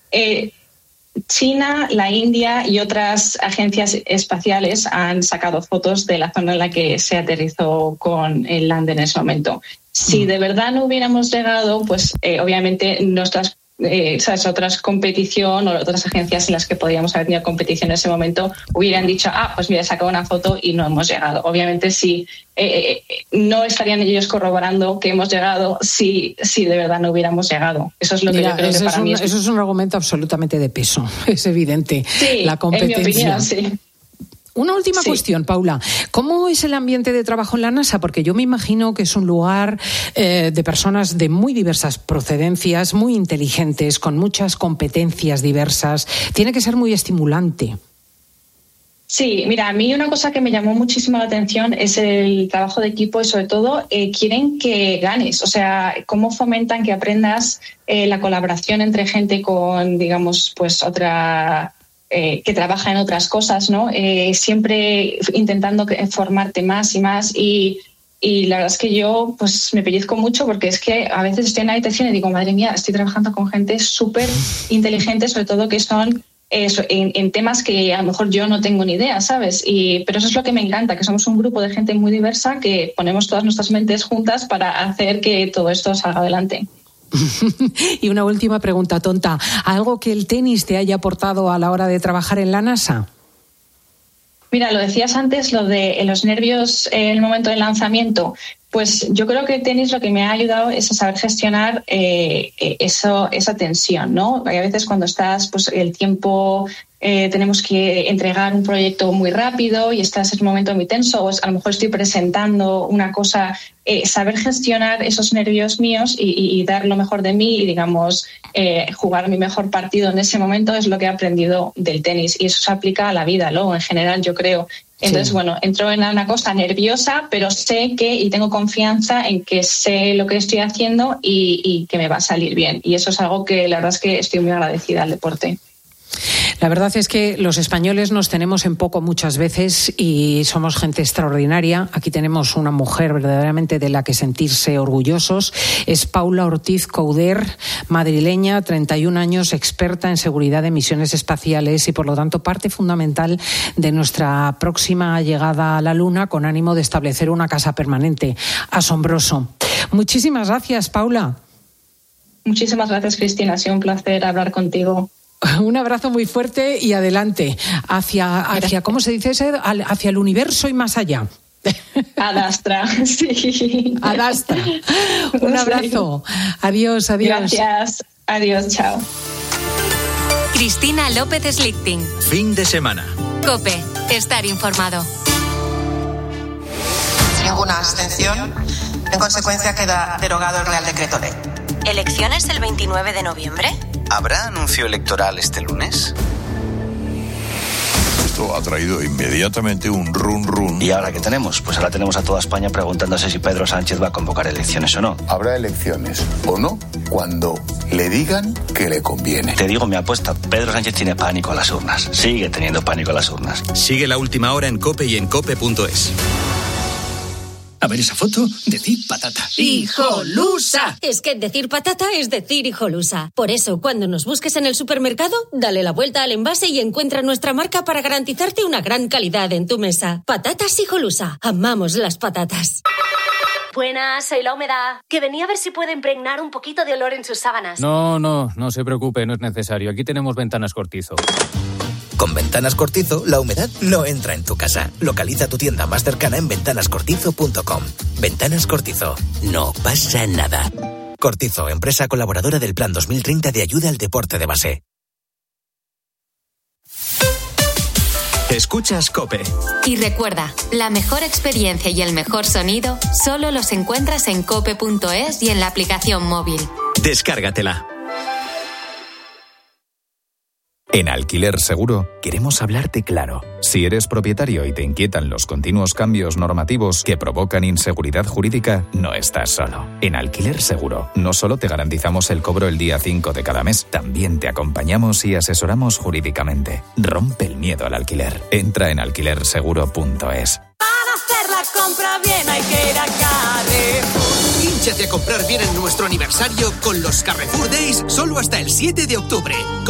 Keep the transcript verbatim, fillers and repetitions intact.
Eh, China, la India y otras agencias espaciales han sacado fotos de la zona en la que se aterrizó con el lander en ese momento. Si de verdad no hubiéramos llegado, pues eh, obviamente nuestras eh, ¿sabes? otras competición o otras agencias en las que podríamos haber tenido competición en ese momento hubieran dicho, ah, pues mira, he sacado una foto y no hemos llegado. Obviamente sí, eh, eh, no estarían ellos corroborando que hemos llegado si, si de verdad no hubiéramos llegado. Eso es lo mira, que yo creo que para un, mí es... Eso es un argumento absolutamente de peso, es evidente. Sí, la competencia. En mi opinión, sí. Una última sí. cuestión, Paula. ¿Cómo es el ambiente de trabajo en la NASA? Porque yo me imagino que es un lugar eh, de personas de muy diversas procedencias, muy inteligentes, con muchas competencias diversas. Tiene que ser muy estimulante. Sí, mira, a mí una cosa que me llamó muchísimo la atención es el trabajo de equipo y sobre todo eh, quieren que ganes, o sea, cómo fomentan que aprendas eh, la colaboración entre gente con, digamos, pues otra... Eh, que trabaja en otras cosas, ¿no? Eh, siempre intentando formarte más y más y, y la verdad es que yo pues me pellizco mucho porque es que a veces estoy en la habitación y digo, madre mía, estoy trabajando con gente súper inteligente, sobre todo que son eh, en, en temas que a lo mejor yo no tengo ni idea, ¿sabes? Y, pero eso es lo que me encanta, que somos un grupo de gente muy diversa que ponemos todas nuestras mentes juntas para hacer que todo esto salga adelante. Y una última pregunta tonta. ¿Algo que el tenis te haya aportado a la hora de trabajar en la NASA? Mira, lo decías antes, lo de los nervios en el momento del lanzamiento. Pues yo creo que el tenis lo que me ha ayudado es a saber gestionar eh, eso, esa tensión, ¿no? Hay a veces cuando estás, pues el tiempo... Eh, tenemos que entregar un proyecto muy rápido y estás en un momento muy tenso, o a lo mejor estoy presentando una cosa, eh, saber gestionar esos nervios míos y, y, y dar lo mejor de mí y, digamos, eh, jugar mi mejor partido en ese momento es lo que he aprendido del tenis y eso se aplica a la vida, luego en general, yo creo. Entonces, sí. bueno, entro en una cosa nerviosa, pero sé que y tengo confianza en que sé lo que estoy haciendo y, y que me va a salir bien. Y eso es algo que la verdad es que estoy muy agradecida al deporte. La verdad es que los españoles nos tenemos en poco muchas veces y somos gente extraordinaria. Aquí tenemos una mujer verdaderamente de la que sentirse orgullosos. Es Paula Ortiz Couder, madrileña, treinta y un años, experta en seguridad de misiones espaciales y por lo tanto parte fundamental de nuestra próxima llegada a la Luna con ánimo de establecer una casa permanente. Asombroso. Muchísimas gracias, Paula. Muchísimas gracias, Cristina. Ha sido un placer hablar contigo. Un abrazo muy fuerte y adelante, hacia, hacia ¿cómo se dice ese? Hacia el universo y más allá. Ad Astra, sí. Ad Astra. Un abrazo. Adiós, adiós. Gracias. Adiós, chao. Cristina López Slichting. Fin de semana. COPE. Estar informado. Ninguna abstención. En consecuencia queda derogado el Real Decreto Ley. ¿Elecciones el veintinueve de noviembre? ¿Habrá anuncio electoral este lunes? Esto ha traído inmediatamente un run run. ¿Y ahora qué tenemos? Pues ahora tenemos a toda España preguntándose si Pedro Sánchez va a convocar elecciones o no. Habrá elecciones o no cuando le digan que le conviene. Te digo mi apuesta, Pedro Sánchez tiene pánico a las urnas. Sigue teniendo pánico a las urnas. Sigue La Última Hora en COPE y en cope punto es. A ver esa foto, decir patata. ¡Hijolusa! Es que decir patata es decir hijolusa. Por eso, cuando nos busques en el supermercado, dale la vuelta al envase y encuentra nuestra marca para garantizarte una gran calidad en tu mesa. Patatas Hijolusa. Amamos las patatas. Buenas, soy la humedad. Que venía a ver si puede impregnar un poquito de olor en sus sábanas. No, no, no se preocupe, no es necesario. Aquí tenemos Ventanas Cortizo. Con Ventanas Cortizo, la humedad no entra en tu casa. Localiza tu tienda más cercana en ventanas cortizo punto com. Ventanas Cortizo. No pasa nada. Cortizo, empresa colaboradora del Plan dos mil treinta de ayuda al deporte de base. Escuchas COPE. Y recuerda, la mejor experiencia y el mejor sonido solo los encuentras en cope punto es y en la aplicación móvil. Descárgatela. En Alquiler Seguro queremos hablarte claro. Si eres propietario y te inquietan los continuos cambios normativos que provocan inseguridad jurídica, no estás solo. En Alquiler Seguro no solo te garantizamos el cobro el día cinco de cada mes, también te acompañamos y asesoramos jurídicamente. Rompe el miedo al alquiler. Entra en alquiler seguro punto es. Para hacer la compra bien hay que ir a Carrefour. Hínchate a comprar bien en nuestro aniversario con los Carrefour Days solo hasta el siete de octubre.